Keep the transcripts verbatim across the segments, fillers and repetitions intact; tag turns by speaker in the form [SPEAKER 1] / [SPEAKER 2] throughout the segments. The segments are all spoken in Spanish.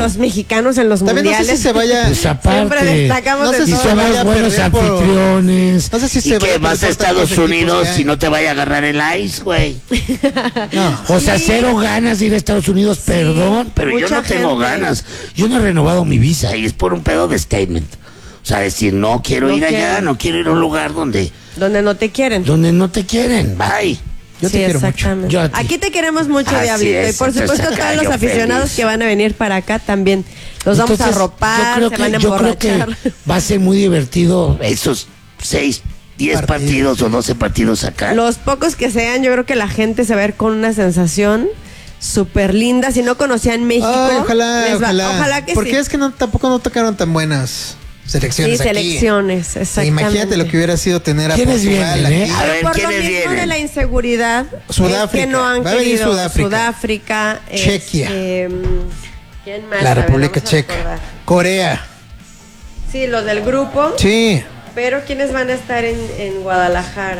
[SPEAKER 1] los mexicanos en los
[SPEAKER 2] También
[SPEAKER 1] mundiales.
[SPEAKER 2] no sé si se vaya.
[SPEAKER 3] Pues aparte,
[SPEAKER 1] Siempre destacamos
[SPEAKER 2] no sé
[SPEAKER 1] de
[SPEAKER 2] si
[SPEAKER 3] y
[SPEAKER 1] todo.
[SPEAKER 2] se vaya
[SPEAKER 3] somos
[SPEAKER 2] a
[SPEAKER 3] buenos
[SPEAKER 2] perder por-
[SPEAKER 3] anfitriones.
[SPEAKER 2] No sé si
[SPEAKER 4] Y
[SPEAKER 2] se vaya
[SPEAKER 4] que
[SPEAKER 2] a
[SPEAKER 4] vas a
[SPEAKER 2] perder por
[SPEAKER 4] Estados
[SPEAKER 2] tantos equipos
[SPEAKER 4] Unidos
[SPEAKER 2] que hay.
[SPEAKER 4] y no te vaya a agarrar el ice, güey.
[SPEAKER 2] No.
[SPEAKER 3] O sea, cero ganas de ir a Estados Unidos, perdón.
[SPEAKER 4] Pero yo
[SPEAKER 1] Mucha
[SPEAKER 4] no tengo
[SPEAKER 1] gente.
[SPEAKER 4] ganas. Yo no he renovado mi visa y es por un pedo de statement. O sea, decir, no quiero
[SPEAKER 1] No
[SPEAKER 4] ir allá,
[SPEAKER 1] quiero.
[SPEAKER 4] no quiero ir a un lugar donde,
[SPEAKER 1] Donde no te quieren.
[SPEAKER 4] donde no te quieren. Bye.
[SPEAKER 2] Yo te
[SPEAKER 1] Sí,
[SPEAKER 2] quiero mucho.
[SPEAKER 1] exactamente.
[SPEAKER 3] Yo a ti.
[SPEAKER 1] Aquí te queremos mucho,
[SPEAKER 4] Así
[SPEAKER 1] Diablito.
[SPEAKER 4] es,
[SPEAKER 1] Y por
[SPEAKER 4] entonces
[SPEAKER 1] supuesto,
[SPEAKER 4] acá
[SPEAKER 1] todos los
[SPEAKER 4] yo
[SPEAKER 1] aficionados
[SPEAKER 4] feliz.
[SPEAKER 1] que van a venir para acá también. Los vamos a
[SPEAKER 3] Entonces,
[SPEAKER 1] arropar,
[SPEAKER 3] yo creo
[SPEAKER 1] se
[SPEAKER 3] que-
[SPEAKER 1] van a
[SPEAKER 3] yo creo que
[SPEAKER 1] emborrachar.
[SPEAKER 3] va a ser muy divertido.
[SPEAKER 4] Esos seis, diez
[SPEAKER 2] Partidos.
[SPEAKER 4] partidos o doce partidos acá.
[SPEAKER 1] Los pocos que sean, yo creo que la gente se va a ver con una sensación súper linda. Si no conocían México,
[SPEAKER 2] Ay, ojalá,
[SPEAKER 1] les va-
[SPEAKER 2] ojalá.
[SPEAKER 1] ojalá que
[SPEAKER 2] Porque
[SPEAKER 1] sí.
[SPEAKER 2] es que no, tampoco no tocaron tan buenas
[SPEAKER 1] Sí,
[SPEAKER 2] selecciones aquí.
[SPEAKER 1] selecciones, exactamente.
[SPEAKER 2] Imagínate lo que hubiera sido tener a
[SPEAKER 3] ¿Quiénes
[SPEAKER 2] Portugal
[SPEAKER 3] vienen, eh?
[SPEAKER 2] aquí.
[SPEAKER 4] A ver,
[SPEAKER 1] Por lo
[SPEAKER 4] ¿quiénes
[SPEAKER 1] mismo
[SPEAKER 4] vienen?
[SPEAKER 1] de la inseguridad,
[SPEAKER 2] Sudáfrica.
[SPEAKER 1] es que no han
[SPEAKER 2] Va a venir
[SPEAKER 1] querido
[SPEAKER 2] Sudáfrica.
[SPEAKER 1] Sudáfrica,
[SPEAKER 2] Chequia.
[SPEAKER 1] este, ¿quién más?
[SPEAKER 2] La
[SPEAKER 1] A ver,
[SPEAKER 2] República
[SPEAKER 1] vamos a
[SPEAKER 2] Checa.
[SPEAKER 1] recordar.
[SPEAKER 2] Corea.
[SPEAKER 1] Sí, los del grupo.
[SPEAKER 2] Sí.
[SPEAKER 1] Pero ¿quiénes van a estar en, en Guadalajara?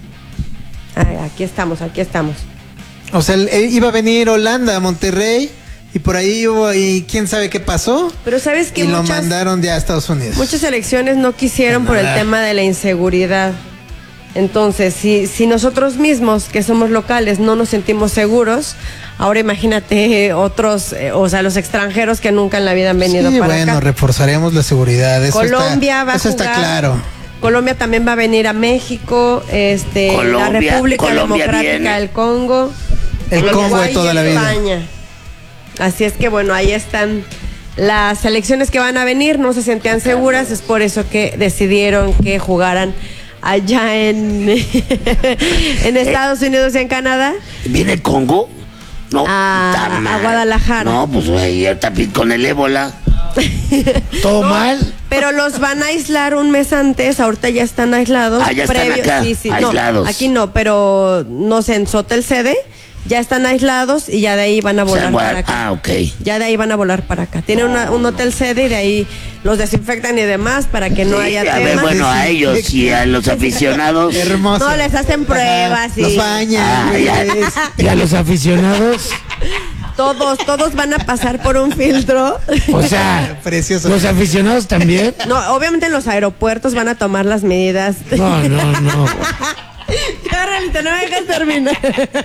[SPEAKER 1] Ay, aquí estamos, aquí estamos.
[SPEAKER 2] O sea, él- él iba a venir Holanda, Monterrey, y por ahí hubo, y quién sabe qué pasó.
[SPEAKER 1] Pero sabes que
[SPEAKER 2] y lo
[SPEAKER 1] muchas,
[SPEAKER 2] mandaron ya a Estados Unidos.
[SPEAKER 1] muchas selecciones no quisieron por el
[SPEAKER 2] Canadá.
[SPEAKER 1] tema de la inseguridad. Entonces, si, si nosotros mismos, que somos locales, no nos sentimos seguros, ahora imagínate eh, otros, eh, o sea, los extranjeros que nunca en la vida han venido
[SPEAKER 2] sí,
[SPEAKER 1] para
[SPEAKER 2] bueno,
[SPEAKER 1] acá.
[SPEAKER 2] reforzaremos la seguridad. Eso
[SPEAKER 1] Colombia
[SPEAKER 2] está,
[SPEAKER 1] va a
[SPEAKER 2] eso
[SPEAKER 1] jugar.
[SPEAKER 2] está claro.
[SPEAKER 1] Colombia también va a venir a México, este, la
[SPEAKER 4] Colombia-
[SPEAKER 1] República
[SPEAKER 4] Colombia
[SPEAKER 1] Democrática
[SPEAKER 4] viene.
[SPEAKER 1] del Congo,
[SPEAKER 2] El Congo de
[SPEAKER 1] Uruguay
[SPEAKER 2] toda
[SPEAKER 1] y
[SPEAKER 2] la vida.
[SPEAKER 1] España. Así es que bueno, ahí están las selecciones que van a venir, no se sentían seguras, es por eso que decidieron que jugaran allá en, en Estados Unidos y en Canadá.
[SPEAKER 4] ¿Viene Congo? No.
[SPEAKER 1] A-
[SPEAKER 4] puta
[SPEAKER 1] a
[SPEAKER 4] madre.
[SPEAKER 1] Guadalajara.
[SPEAKER 4] No, pues güey, ahorita pi- con el ébola.
[SPEAKER 3] ¿Todo mal?
[SPEAKER 1] Pero los van a aislar un mes antes, ahorita ya están aislados.
[SPEAKER 4] Ah, ya están acá,
[SPEAKER 1] sí, sí, no,
[SPEAKER 4] aislados.
[SPEAKER 1] aquí no, pero no sé, en Sotel Sede ya están aislados y ya de ahí van a
[SPEAKER 4] O sea,
[SPEAKER 1] volar
[SPEAKER 4] en Guadal-
[SPEAKER 1] para acá.
[SPEAKER 4] Ah, ok.
[SPEAKER 1] Ya de ahí van a volar para acá. Tienen una- un hotel sede y de ahí los desinfectan y demás para que no
[SPEAKER 4] Sí,
[SPEAKER 1] haya
[SPEAKER 4] a ver,
[SPEAKER 1] tema.
[SPEAKER 4] bueno, a ellos y a los aficionados.
[SPEAKER 2] Hermoso.
[SPEAKER 1] No, les hacen pruebas
[SPEAKER 2] Ajá,
[SPEAKER 1] y-
[SPEAKER 2] Los bañan.
[SPEAKER 4] Ah, ya.
[SPEAKER 2] güey.
[SPEAKER 3] Y a los aficionados,
[SPEAKER 1] Todos, todos van a pasar por un filtro.
[SPEAKER 3] o sea,
[SPEAKER 2] Precioso.
[SPEAKER 3] los aficionados también.
[SPEAKER 1] No, obviamente en los aeropuertos van a tomar las medidas.
[SPEAKER 3] No, no, no.
[SPEAKER 1] Ya, Realita, no me dejas terminar.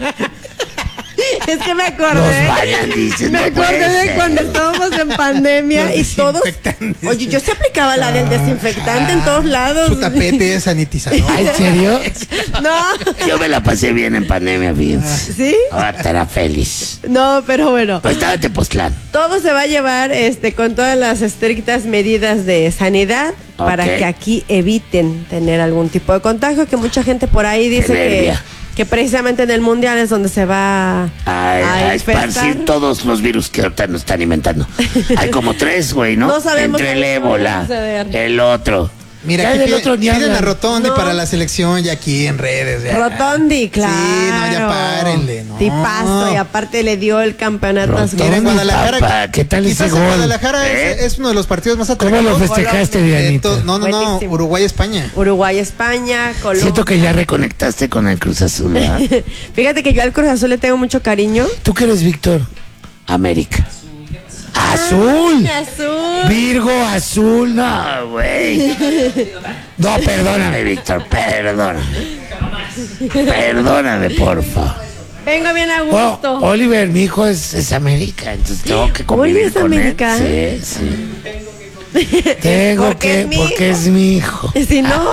[SPEAKER 1] Es que me
[SPEAKER 4] Los
[SPEAKER 1] acordé.
[SPEAKER 4] bañan, dices,
[SPEAKER 1] Me
[SPEAKER 4] no
[SPEAKER 1] acordé
[SPEAKER 4] puede
[SPEAKER 1] de
[SPEAKER 4] ser.
[SPEAKER 1] cuando estábamos en pandemia
[SPEAKER 2] Los
[SPEAKER 1] y todos.
[SPEAKER 2] desinfectantes.
[SPEAKER 1] Oye, yo se aplicaba la del desinfectante en todos lados.
[SPEAKER 2] Su tapete sanitizador.
[SPEAKER 3] Ah, ¿en serio?
[SPEAKER 1] No.
[SPEAKER 4] Yo me la pasé bien en pandemia, fíjense.
[SPEAKER 1] ¿Sí?
[SPEAKER 4] Ahora estará feliz.
[SPEAKER 1] No, pero bueno.
[SPEAKER 4] Pues estaba en Tepoztlán.
[SPEAKER 1] Todo se va a llevar este con todas las estrictas medidas de sanidad para
[SPEAKER 4] Ok.
[SPEAKER 1] que aquí eviten tener algún tipo de contagio, que mucha gente por ahí dice que,
[SPEAKER 4] nervia.
[SPEAKER 1] que precisamente en el mundial es donde se va
[SPEAKER 4] A,
[SPEAKER 1] a,
[SPEAKER 4] a
[SPEAKER 1] infestar.
[SPEAKER 4] esparcir todos los virus que ahorita nos están inventando. Hay como tres, güey, ¿no?
[SPEAKER 1] No sabemos
[SPEAKER 4] Entre el
[SPEAKER 1] qué va a
[SPEAKER 4] ébola,
[SPEAKER 1] suceder.
[SPEAKER 4] el otro.
[SPEAKER 2] Mira,
[SPEAKER 3] Ya
[SPEAKER 2] aquí
[SPEAKER 3] del
[SPEAKER 2] piden,
[SPEAKER 3] otro ni
[SPEAKER 2] piden
[SPEAKER 3] hablan.
[SPEAKER 2] a Rotondi
[SPEAKER 1] No.
[SPEAKER 2] para la selección ya aquí en redes. ya.
[SPEAKER 1] Rotondi, claro.
[SPEAKER 2] Sí, no, ya párenle, no.
[SPEAKER 1] Tipazo, y aparte le dio el campeonato a su
[SPEAKER 2] Mira, en
[SPEAKER 3] Rotondi,
[SPEAKER 2] Guadalajara.
[SPEAKER 4] papá,
[SPEAKER 3] ¿qué tal ese
[SPEAKER 2] quizás en
[SPEAKER 3] gol?
[SPEAKER 2] Guadalajara
[SPEAKER 4] ¿Eh?
[SPEAKER 2] es, es uno de los partidos más
[SPEAKER 3] ¿Cómo lo
[SPEAKER 2] atractivos.
[SPEAKER 3] festejaste,
[SPEAKER 2] Eh,
[SPEAKER 3] Dianita?
[SPEAKER 2] to- no, no, no.
[SPEAKER 1] Buenísimo.
[SPEAKER 2] Uruguay-España.
[SPEAKER 1] Uruguay, España, Colombia.
[SPEAKER 4] Siento que ya reconectaste con el Cruz Azul, ¿verdad?
[SPEAKER 1] Fíjate que yo al Cruz Azul le tengo mucho cariño.
[SPEAKER 3] ¿Tú qué eres, Víctor?
[SPEAKER 4] América.
[SPEAKER 3] ¡Azul!
[SPEAKER 1] Azul.
[SPEAKER 3] Virgo azul, no.
[SPEAKER 4] No, güey.
[SPEAKER 3] No,
[SPEAKER 4] Perdóname,
[SPEAKER 3] perdóname.
[SPEAKER 4] Víctor, perdóname. Perdóname, porfa.
[SPEAKER 1] Vengo bien a
[SPEAKER 3] Oh,
[SPEAKER 1] gusto.
[SPEAKER 3] Oliver, mi hijo es, es América.
[SPEAKER 4] Entonces tengo que
[SPEAKER 1] Oye,
[SPEAKER 4] convivir
[SPEAKER 1] ¿es
[SPEAKER 4] con
[SPEAKER 1] América?
[SPEAKER 4] él. Sí, sí.
[SPEAKER 3] Tengo
[SPEAKER 1] Porque
[SPEAKER 3] que,
[SPEAKER 1] es mi
[SPEAKER 3] porque
[SPEAKER 1] hijo.
[SPEAKER 3] es mi hijo.
[SPEAKER 1] Si no.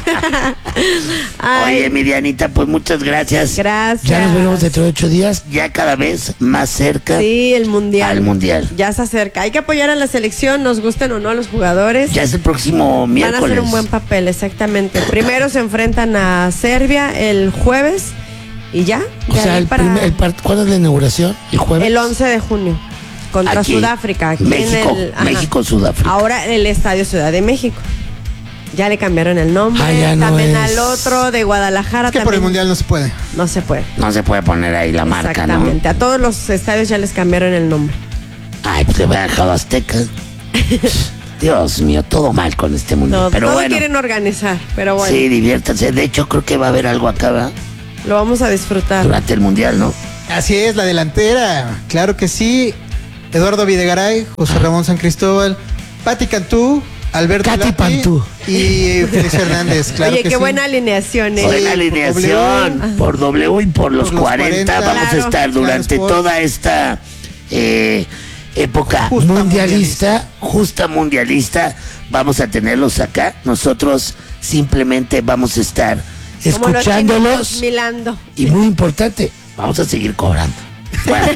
[SPEAKER 1] Ay,
[SPEAKER 4] Oye, mi Dianita, pues muchas gracias.
[SPEAKER 1] gracias.
[SPEAKER 3] Ya nos veremos dentro de ocho días.
[SPEAKER 4] Ya cada vez más cerca
[SPEAKER 1] Sí, el mundial.
[SPEAKER 4] al Mundial.
[SPEAKER 1] Ya se acerca. Hay que apoyar a la selección, nos gusten o no a los jugadores.
[SPEAKER 4] Ya es el próximo
[SPEAKER 1] Van a
[SPEAKER 4] miércoles.
[SPEAKER 1] hacer un buen papel, exactamente. Primero se enfrentan a Serbia el jueves y ya.
[SPEAKER 3] O
[SPEAKER 1] de
[SPEAKER 3] sea,
[SPEAKER 1] ahí
[SPEAKER 3] el
[SPEAKER 1] para
[SPEAKER 3] primer- el part- ¿cuándo es la inauguración? ¿El jueves?
[SPEAKER 1] el once de junio contra
[SPEAKER 4] Aquí,
[SPEAKER 1] Sudáfrica. Aquí
[SPEAKER 4] México,
[SPEAKER 1] en el, ajá.
[SPEAKER 4] México, Sudáfrica.
[SPEAKER 1] Ahora en el Estadio Ciudad de México. Ya le cambiaron el nombre.
[SPEAKER 3] Ah, ya no
[SPEAKER 1] también
[SPEAKER 3] es.
[SPEAKER 1] al otro de Guadalajara.
[SPEAKER 2] Es que por
[SPEAKER 1] también
[SPEAKER 2] el mundial no se puede.
[SPEAKER 1] no se puede.
[SPEAKER 4] No se puede poner ahí la marca, ¿no?
[SPEAKER 1] Exactamente. A todos los estadios ya les cambiaron el nombre.
[SPEAKER 4] Ay, pues le voy a dejar a Azteca. Dios mío, todo mal con este mundo.
[SPEAKER 1] No,
[SPEAKER 4] Pero
[SPEAKER 1] todos
[SPEAKER 4] bueno,
[SPEAKER 1] quieren organizar, pero bueno,
[SPEAKER 4] sí, diviértanse. De hecho, creo que va a haber algo acá, ¿verdad?
[SPEAKER 1] lo vamos a disfrutar.
[SPEAKER 4] Durante el Mundial, ¿no?
[SPEAKER 2] Así es, la delantera. Claro que sí. Eduardo Videgaray, José Ramón San Cristóbal, Pati Cantú, Alberto
[SPEAKER 3] Katy
[SPEAKER 2] Lati
[SPEAKER 3] Pantú.
[SPEAKER 2] y Felicio Hernández. Claro
[SPEAKER 1] Oye,
[SPEAKER 2] que
[SPEAKER 1] qué
[SPEAKER 2] sí.
[SPEAKER 1] buena alineación, ¿eh?
[SPEAKER 4] Buena
[SPEAKER 2] por
[SPEAKER 4] alineación.
[SPEAKER 2] W.
[SPEAKER 4] Por W y por los,
[SPEAKER 2] Por los
[SPEAKER 4] cuarenta.
[SPEAKER 2] cuarenta.
[SPEAKER 4] Vamos
[SPEAKER 1] Claro.
[SPEAKER 4] a estar durante
[SPEAKER 2] Claro, Sport.
[SPEAKER 4] toda esta eh, época
[SPEAKER 2] Justa
[SPEAKER 3] Mundialista.
[SPEAKER 4] justa mundialista. Vamos a tenerlos acá. Nosotros simplemente vamos a estar
[SPEAKER 1] Como lo tiene
[SPEAKER 3] Escuchándolos.
[SPEAKER 1] Milando.
[SPEAKER 4] y muy importante, vamos a seguir cobrando. Bueno,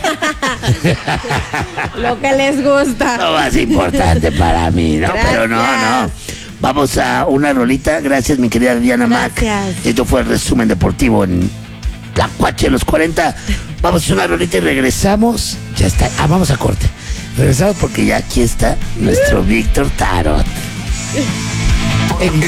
[SPEAKER 1] Lo que les gusta.
[SPEAKER 4] lo más importante para mí, ¿no?
[SPEAKER 1] Gracias.
[SPEAKER 4] Pero no, no. Vamos a una rolita. Gracias, mi querida Diana Mac.
[SPEAKER 1] Gracias.
[SPEAKER 4] Esto fue el resumen deportivo en la Cuache de los cuarenta. Vamos a hacer una rolita y regresamos. Ya está. Ah, vamos a corte. Regresamos porque ya aquí está nuestro Víctor Tarot.
[SPEAKER 3] En